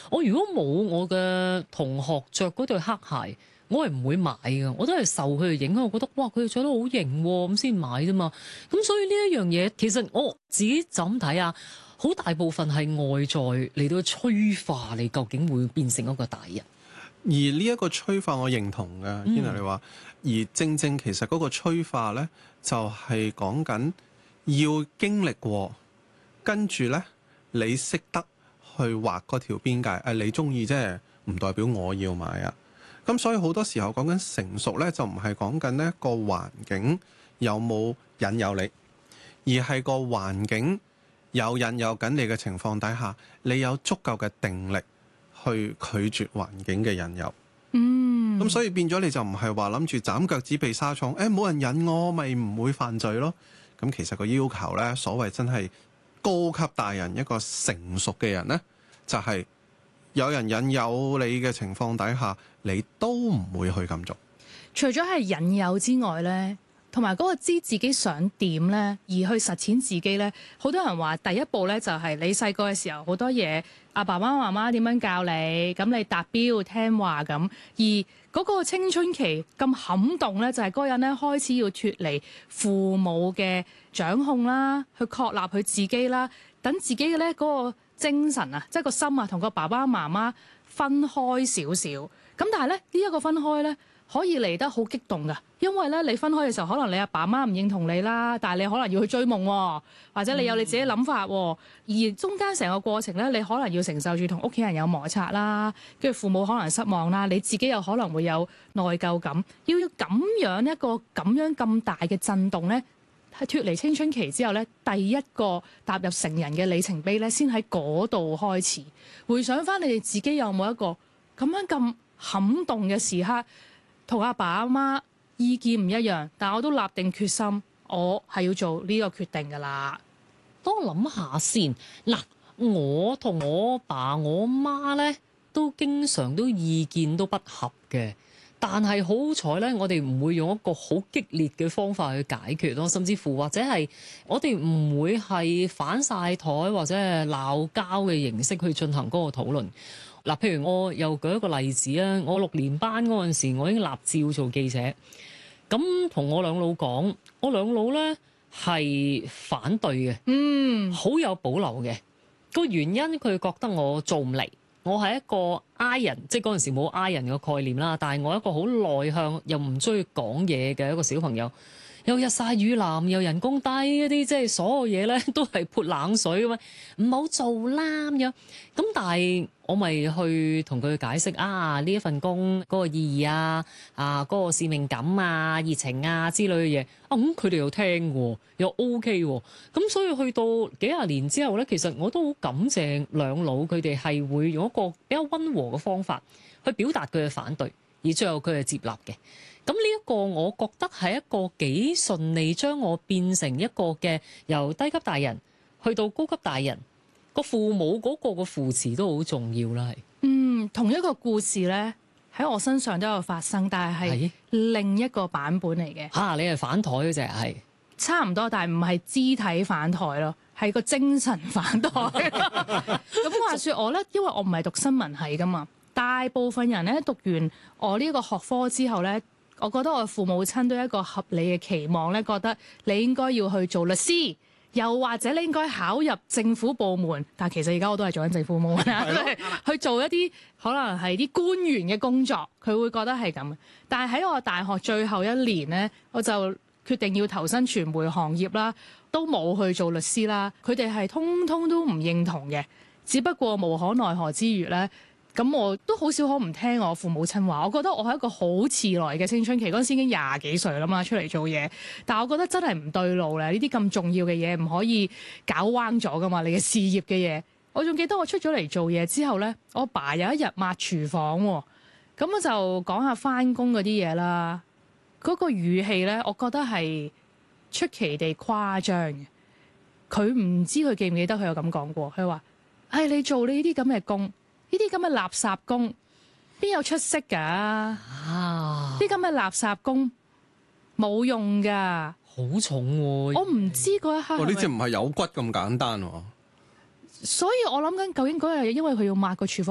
我如果冇我嘅同學着嗰對黑鞋，我係唔會買㗎。我都係受佢哋影響，我覺得哇，佢哋着得好型喎，咁先買啫嘛。咁所以呢一樣嘢，其實我自己就咁睇啊，好大部分係外在嚟到催化你究竟會變成一個大人。 而呢一個催化我認同嘅，Tina 你話，而正正其實嗰個催化呢，就係講緊要經歷過，跟住呢，你識得去劃嗰條邊界，你中意啫，唔代表我要買啊。咁所以好多時候講緊成熟呢，就唔係講緊呢個環境有冇引誘你，而係個環境有引誘緊你嘅情況底下，你有足夠嘅定力去拒絕環境嘅引誘。咁所以變咗你就唔係話諗住斬腳趾避沙蟲，冇人引我咪唔會犯罪咯。咁其實個要求呢，所謂真係高級大人一個成熟嘅人呢，就係有人引誘你嘅情況底下，你都唔會去咁做。 除咗係引誘之外呢，同埋嗰個知自己想點呢，而去實踐自己呢，好多人話第一步呢，就係你細個嘅時候好多嘢，阿爸爸媽媽點樣教你，咁你達標聽話咁。而嗰個青春期咁撼動呢，就係嗰個人呢開始要脫離父母嘅掌控啦，去確立佢自己啦，等自己嘅呢嗰個精神啊，即係個心啊，同個爸爸媽媽分開少少。咁但係咧，呢一個分開咧，可以嚟得好激動㗎，因為咧你分開嘅時候，可能你阿爸媽唔認同你啦，但係你可能要去追夢喎，或者你有你自己諗法喎，而中間成個過程咧，你可能要承受住同屋企人有摩擦啦，跟住父母可能失望啦，你自己又可能會有內疚感，要咁樣一個咁樣咁大嘅震動咧。係脫離青春期之後咧，第一個踏入成人嘅里程碑咧，先喺嗰度開始。回想翻你哋自己有冇一個咁樣咁撼動嘅時刻，同阿爸阿媽意見唔一樣，但我都立定決心，我係要做呢個決定㗎啦。 當我諗下先，嗱，我同我爸我媽咧都經常都意見都不合嘅。但係好彩咧，我哋唔會用一個好激烈嘅方法去解決咯，甚至乎或者係我哋唔會係反晒台或者係鬧交嘅形式去進行嗰個討論。嗱，譬如我又舉一個例子啊，我6年班嗰陣時，我已經立志做記者，咁同我兩老講，我兩老咧係反對嘅，好有保留嘅。個原因佢覺得我做唔嚟。我係一個 I 人，即係嗰陣時冇 I 人嘅概念啦。但係我一個好內向又唔中意講嘢嘅一個小朋友，又日曬雨淋，又人工低嗰啲，即係所有嘢咧都係潑冷水咁樣，唔好做啦咁樣。咁但係我咪去同佢解釋啊，呢一份工嗰個意義啊，嗰個使命感啊、熱情啊之類嘅嘢啊，咁佢哋又聽喎，又 OK 喎。咁所以去到幾廿年之後咧，其實我都好感謝兩老，佢哋係會用一個比較溫和嘅方法去表達佢嘅反對，而最後佢係接納嘅。咁呢一個我覺得係一個幾順利，將我變成一個嘅由低級大人去到高級大人，個父母嗰個嘅扶持都好重要啦。係同一個故事咧喺我身上都有發生，但係另一個版本嚟嘅。 你係反台嗰隻係差唔多，但係唔係肢體反台咯，係個精神反台。咁話說我咧，因為我唔係讀新聞系噶嘛，大部分人咧讀完我呢個學科之後咧，我覺得我父母親都有一個合理嘅期望咧，覺得你應該要去做律師，又或者你應該考入政府部門。但其實而家我都係做緊政府部門啦，去做一啲可能係啲官員嘅工作，佢會覺得係咁。但係喺我大學最後一年咧，我就決定要投身傳媒行業啦，都冇去做律師啦。佢哋係通通都唔認同嘅，只不過無可奈何之餘咧。咁我都好少可唔聽我父母親話，我覺得我係一個好遲來嘅青春期，嗰陣時已經20幾歲啦嘛，出嚟做嘢。但係我覺得真係唔對路咧，呢啲咁重要嘅嘢唔可以搞彎咗噶嘛，你嘅事業嘅嘢。我仲記得我出咗嚟做嘢之後咧，我爸有一日抹廚房喎，咁我就講下返工嗰啲嘢啦。嗰個語氣咧，我覺得係出奇地誇張嘅。佢唔知佢記唔記得佢有咁講過，佢話：你做你呢啲咁嘅工。呢啲咁嘅垃圾工邊有出息㗎？啲咁嘅垃圾工冇用㗎， 好重喎！ 我唔知嗰一刻。 呢隻唔係有骨咁簡單喎。 所以我諗緊究竟嗰日因為佢要抹個廚房。